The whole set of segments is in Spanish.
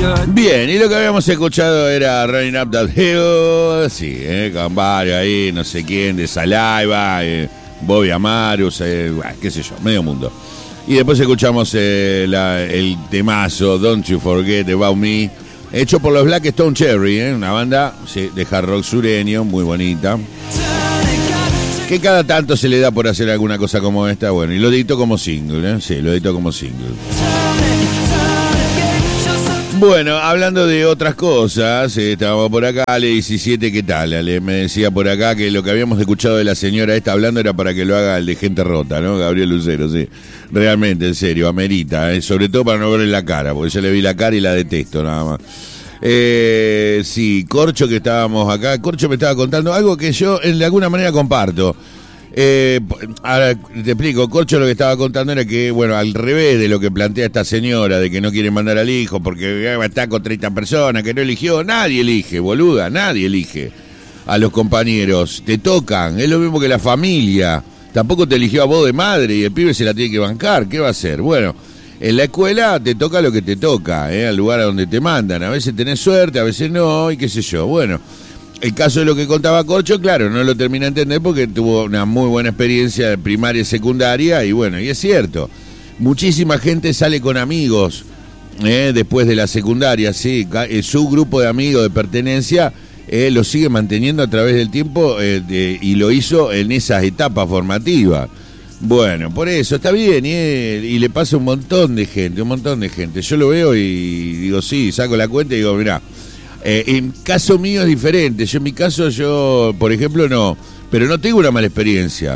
Bien, y lo que habíamos escuchado era Running Up That Hill, sí, con varios ahí, no sé quién, de Saliva, Bobby Amarus, qué sé yo, medio mundo. Y después escuchamos el temazo Don't You Forget About Me, hecho por los Black Stone Cherry, una banda de hard rock sureño, muy bonita, que cada tanto se le da por hacer alguna cosa como esta. Bueno, y lo editó como single, sí, lo editó como single. Bueno, hablando de otras cosas, estábamos por acá, Ale 17, ¿qué tal? Ale me decía por acá que lo que habíamos escuchado de la señora esta hablando era para que lo haga el de Gente Rota, ¿no? Gabriel Lucero, sí. Realmente, en serio, amerita, sobre todo para no verle la cara, porque yo le vi la cara y la detesto nada más. Sí, Corcho, que estábamos acá, Corcho me estaba contando algo que yo de alguna manera comparto. Ahora te explico, Corcho lo que estaba contando era que, bueno, al revés de lo que plantea esta señora, de que no quiere mandar al hijo porque está con 30 personas, que no eligió, nadie elige, boluda, nadie elige a los compañeros, te tocan, es lo mismo que la familia, tampoco te eligió a vos de madre y el pibe se la tiene que bancar, ¿qué va a hacer? Bueno, en la escuela te toca lo que te toca, al lugar a donde te mandan, a veces tenés suerte, a veces no, y qué sé yo, bueno. El caso de lo que contaba Corcho, claro, no lo termina de entender porque tuvo una muy buena experiencia de primaria y secundaria y bueno, y es cierto, muchísima gente sale con amigos después de la secundaria, sí, su grupo de amigos de pertenencia lo sigue manteniendo a través del tiempo y lo hizo en esas etapas formativas. Bueno, por eso, está bien, y le pasa un montón de gente, yo lo veo y digo, sí, saco la cuenta y digo, mirá, en caso mío es diferente. En mi caso, por ejemplo, no. Pero no tengo una mala experiencia.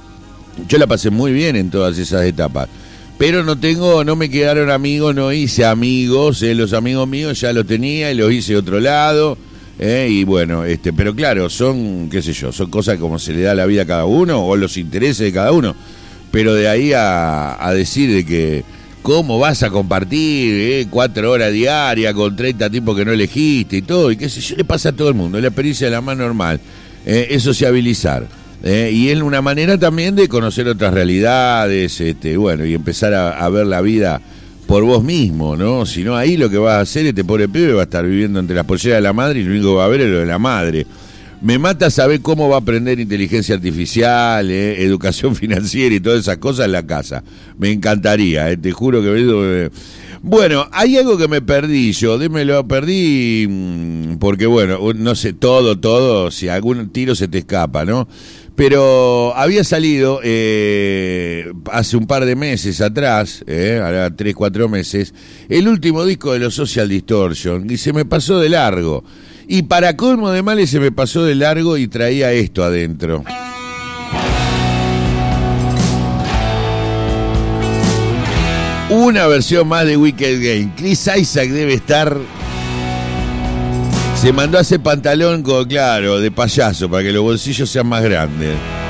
Yo la pasé muy bien en todas esas etapas. Pero no me quedaron amigos, no hice amigos. Los amigos míos ya los tenía y los hice de otro lado. Y bueno, pero claro, son, qué sé yo, son cosas como se le da la vida a cada uno o los intereses de cada uno. Pero de ahí a decir de que ¿cómo vas a compartir 4 horas diarias con 30 tipos que no elegiste y todo? Y qué sé yo, le pasa a todo el mundo, es la experiencia de la más normal, es sociabilizar. Y es una manera también de conocer otras realidades, bueno, y empezar a ver la vida por vos mismo, ¿no? Si no, ahí lo que vas a hacer, este pobre pibe va a estar viviendo entre las polleras de la madre y lo único que va a ver es lo de la madre. Me mata saber cómo va a aprender inteligencia artificial, educación financiera y todas esas cosas en la casa. Me encantaría, te juro que... Bueno, hay algo que me perdí yo, perdí porque bueno, no sé, todo, si algún tiro se te escapa, ¿no? Pero había salido hace un par de meses atrás, ahora 3-4 meses, el último disco de los Social Distortion y se me pasó de largo. Y para colmo de males se me pasó de largo y traía esto adentro. Una versión más de Wicked Game. Chris Isaac debe estar... Se mandó a hacer pantalón, claro, de payaso, para que los bolsillos sean más grandes.